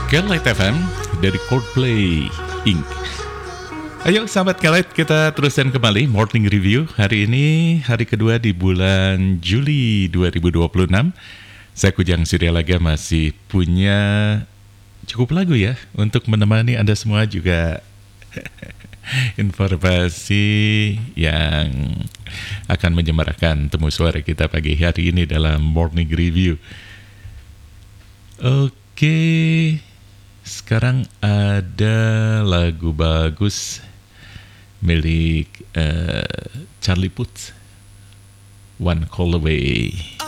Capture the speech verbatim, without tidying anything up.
Kelet F M dari Coldplay Incorporated. Ayo sahabat Kelet, kita teruskan kembali Morning Review. Hari ini hari kedua di bulan Juli dua ribu dua puluh enam. Saya Kujang Suryalaga masih punya cukup lagu ya untuk menemani Anda semua, juga informasi yang akan menyemarakan temu suara kita pagi hari ini dalam Morning Review. Oke, sekarang ada lagu bagus milik uh, Charlie Puth, One Call Away.